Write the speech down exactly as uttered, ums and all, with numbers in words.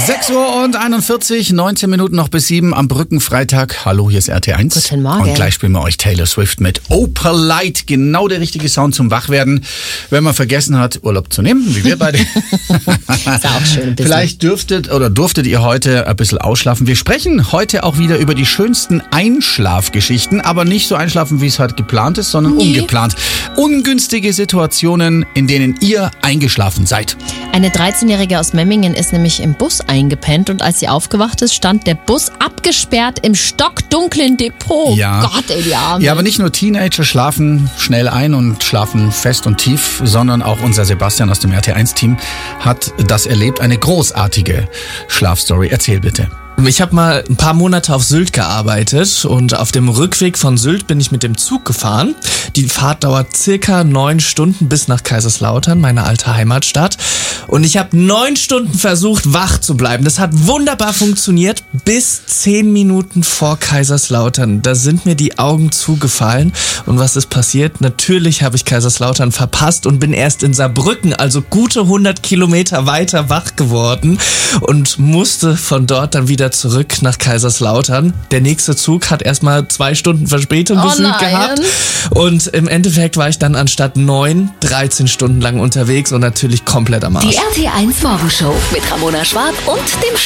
sechs Uhr und einundvierzig, neunzehn Minuten noch bis sieben am Brückenfreitag. Hallo, hier ist R T eins. Guten Morgen. Und gleich spielen wir euch Taylor Swift mit Opal Light. Genau der richtige Sound zum Wachwerden, wenn man vergessen hat, Urlaub zu nehmen, wie wir beide. Ist auch schön ein bisschen. Vielleicht dürftet oder durftet ihr heute ein bisschen ausschlafen. Wir sprechen heute auch wieder über die schönsten Einschlafgeschichten, aber nicht so einschlafen, wie es halt geplant ist, sondern Nee. ungeplant. Ungünstige Situationen, in denen ihr eingeschlafen seid. Eine dreizehnjährige aus Memmingen ist nämlich im Bus eingepennt und als sie aufgewacht ist, stand der Bus abgesperrt im stockdunklen Depot. Ja. Gott, ey, die Arme. Ja, aber nicht nur Teenager schlafen schnell ein und schlafen fest und tief, sondern auch unser Sebastian aus dem R T eins Team hat das erlebt. Eine großartige Schlafstory. Erzähl bitte. Ich habe mal ein paar Monate auf Sylt gearbeitet und auf dem Rückweg von Sylt bin ich mit dem Zug gefahren. Die Fahrt dauert circa neun Stunden bis nach Kaiserslautern, meine alte Heimatstadt. Und ich habe neun Stunden versucht, wach zu bleiben. Das hat wunderbar funktioniert bis zehn Minuten vor Kaiserslautern. Da sind mir die Augen zugefallen. Und was ist passiert? Natürlich habe ich Kaiserslautern verpasst und bin erst in Saarbrücken, also gute hundert Kilometer weiter, wach geworden und musste von dort dann wieder zurück nach Kaiserslautern. Der nächste Zug hat erstmal zwei Stunden Verspätung Oh gefühlt nein. gehabt. Und im Endeffekt war ich dann anstatt neun, dreizehn Stunden lang unterwegs und natürlich komplett am Arsch. Die R T eins Morgenshow mit Ramona Schwarb und dem